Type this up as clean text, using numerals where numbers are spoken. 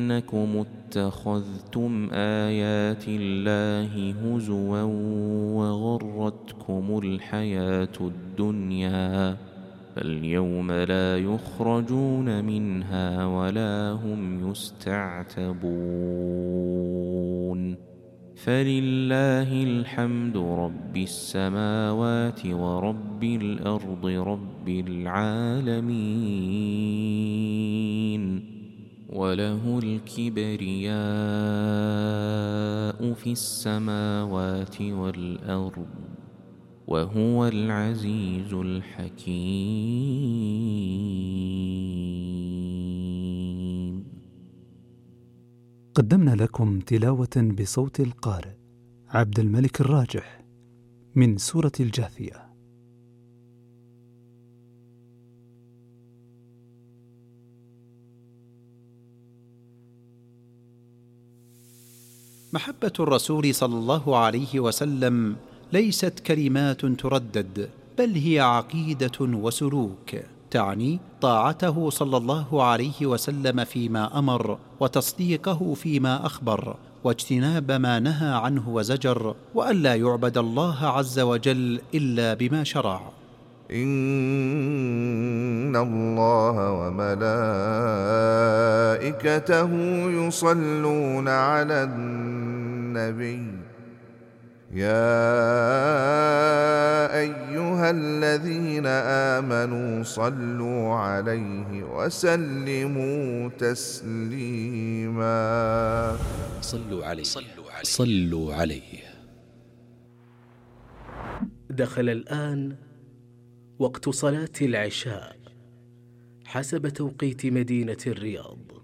أنكم اتخذتم آيات الله هزوا وغرتكم الحياة الدنيا فاليوم لا يخرجون منها ولا هم يستعتبون فلله الحمد رب السماوات ورب الأرض رب العالمين وله الكبرياء في السماوات والأرض وهو العزيز الحكيم. قدمنا لكم تلاوة بصوت القارئ عبد الملك الراجح من سورة الجاثية. محبة الرسول صلى الله عليه وسلم ليست كلمات تردد، بل هي عقيدة وسلوك، تعني طاعته صلى الله عليه وسلم فيما أمر، وتصديقه فيما أخبر، واجتناب ما نهى عنه وزجر، وألا يعبد الله عز وجل إلا بما شرع. إن الله وملائكته يصلون على النبي يا أيها الذين آمنوا صلوا عليه وسلموا تسليما. صلوا عليه. دخل الآن وقت صلاة العشاء حسب توقيت مدينة الرياض.